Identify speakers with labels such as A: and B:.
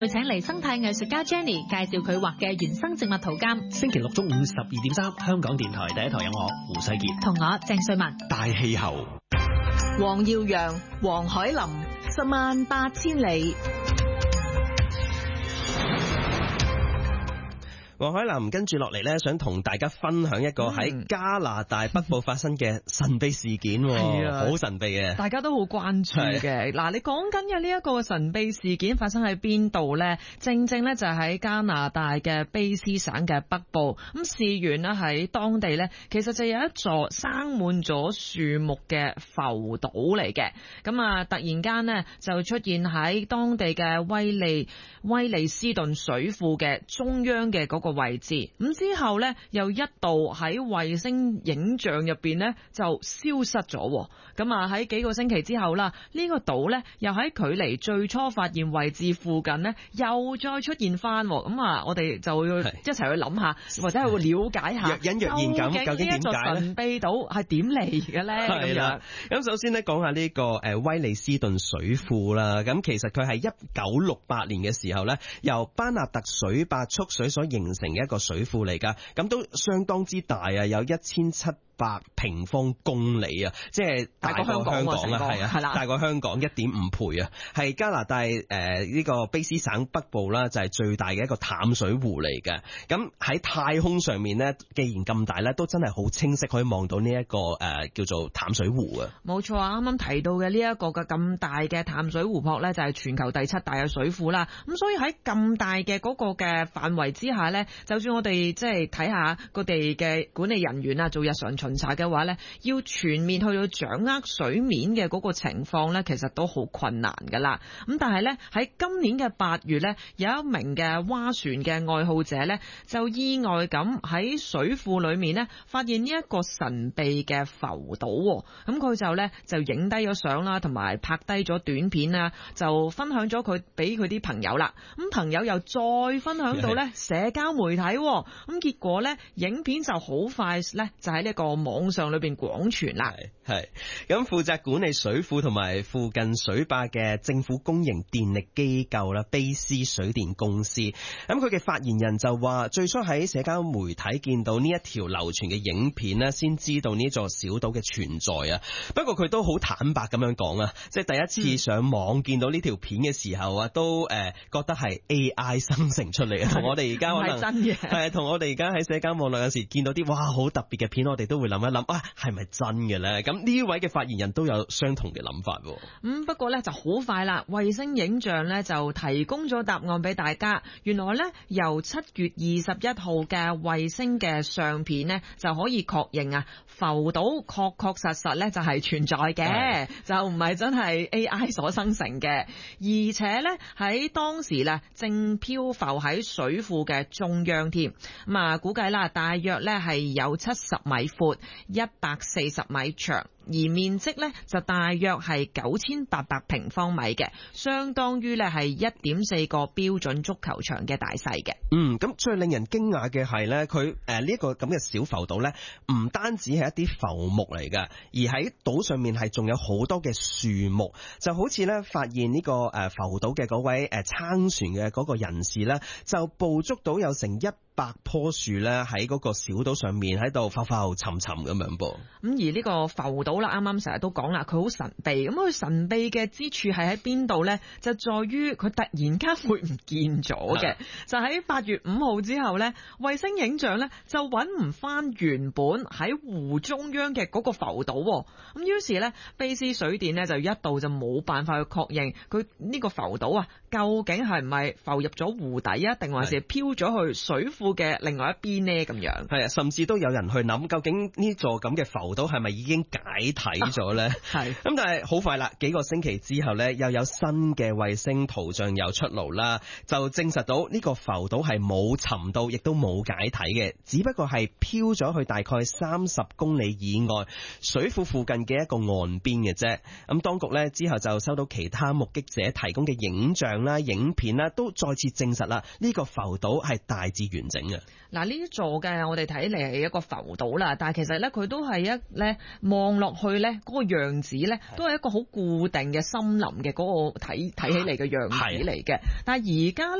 A: 會請嚟生態藝術家 Jenny 介紹佢畫嘅原生植物圖鑑。
B: 星期六中午12:3，香港電台第一台有我胡世傑
A: 同我鄭瑞文。
B: 大氣候，
C: 黃耀揚、黃海林，108000里。
D: 黃海林跟住落嚟咧，想同大家分享一個喺加拿大北部發生嘅神秘事件，好神秘嘅，
C: 大家都好關注嘅。嗱，你講緊嘅呢一個神秘事件發生喺邊度呢？正正咧就喺加拿大嘅卑詩省嘅北部。咁事緣呢喺當地呢，其實就有一座生滿咗樹木嘅浮島嚟嘅。咁啊，突然間呢，就出現喺當地嘅威利斯頓水庫嘅中央嘅嗰個位置，咁之後呢，又一度喺衛星影像入邊呢就消失咗。咁啊喺幾個星期之後啦，呢個島呢又喺距離最初發現位置附近呢又再出現翻。咁啊，我哋就要一齊去諗下，或者係會了解下，
D: 若隱若現咁，究竟點解呢？
C: 神秘島係點嚟嘅呢？
D: 係啦，咁首先呢，講下呢個威利斯頓水庫啦。咁其實佢係1968年嘅時候呢，由班納特水壩蓄水所形成嘅一個水庫嚟噶，咁都相當之大啊，有1700平方公里啊，即係大過香港啊，係啊，大過香港1.5倍啊，係加拿大呢個卑詩省北部啦，就係最大嘅一個淡水湖嚟嘅。咁喺太空上面呢，既然咁大呢，都真係好清晰可以望到呢一個叫做淡水湖啊。冇錯啊，啱啱提到嘅呢一個嘅咁大嘅淡水湖泊呢，就係全球第7大嘅水庫啦。咁所以喺咁大嘅嗰個嘅範圍之下呢，就算我哋即係睇下佢哋嘅管理人員啊，做日常巡查嘅話呢，要全面去到掌握水面嘅嗰個情況呢，其實都好困難噶啦。咁但係呢，喺今年嘅8月呢，有一名嘅划船嘅愛好者呢，就意外咁喺水庫裏面呢，發現呢一個神秘嘅浮島。咁佢就呢，就影低咗相啦，同埋拍低咗短片啊，就分享咗佢俾佢啲朋友啦。咁朋友又再分享到呢社交媒體，咁結果呢，影片就好快呢，就喺呢個網上裏邊廣傳啦。係咁，負責管理水庫同埋附近水壩嘅政府公營電力機構啦，卑詩水電公司。咁佢嘅發言人就話，最初喺社交媒體見到呢一條流傳嘅影片呢，先知道呢座小島嘅存在啊。不過佢都好坦白咁樣講啊，即係第一次上網見到呢條片嘅時候啊，都覺得係 AI 生成出嚟嘅，同我哋而家可能係真嘅，係同我哋而家喺社交網絡有時見到啲哇好特別嘅片，我哋都會諗一諗啊，係咪真嘅咧？咁呢位嘅發言人都有相同嘅諗法。不過咧就好快啦，衛星影像咧就提供咗答案俾大家。原來咧由7月21號嘅衛星嘅相片呢，就可以確認啊，浮島確確實實咧就係存在嘅，就唔係真係 AI 所生成嘅。而且咧喺當時咧正漂浮喺水庫嘅中央添。咁啊估計啦，大約咧係有70米闊，140米長，而面積咧就大約係9800平方米嘅，相當於咧係1.4個標準足球場嘅大細嘅。咁最令人驚訝嘅係咧，佢呢一個咁嘅小浮島咧，唔單止係一啲浮木嚟㗎，而喺島上面係仲有好多嘅樹木，就好似咧發現呢個浮島嘅嗰位撐船嘅嗰個人士咧，就捕捉到有成100棵樹咧喺嗰個小島上面喺度浮浮沉沉咁樣噃。而呢個浮島啦，啱啱成日都講啦，佢好神秘。咁佢神秘嘅之處係喺邊度呢？就在於佢突然間會唔見咗嘅。就喺8月5號之後呢，衛星影像呢就揾唔翻原本喺湖中央嘅嗰個浮島。咁於是呢，卑詩水電呢就一度就冇辦法去確認佢呢個浮島啊，究竟係唔係浮入咗湖底啊，定還是飄咗去水庫嘅另外一邊呢？咁樣係啊，甚至都有人去諗，究竟呢座咁嘅浮島係咪已經解體咗呢？係咁，但係好快啦，幾個星期之後呢，又有新嘅衛星圖像又出爐啦，就證實到呢個浮島係冇沉到，亦都冇解體嘅，只不過係飄咗去大概30公里以外水庫附近嘅一個岸邊嘅啫。咁當局呢，之後就收到其他目擊者提供嘅影像啦、影片啦，都再次證實啦，呢個浮島係大致完整嘅。嗱，呢座嘅我哋睇嚟係一個浮島啦，但係其實呢，佢都係一咧望落去呢嗰個樣子呢，都係一個好固定嘅森林嘅嗰個睇起嚟嘅樣子嚟嘅。但係而家呢，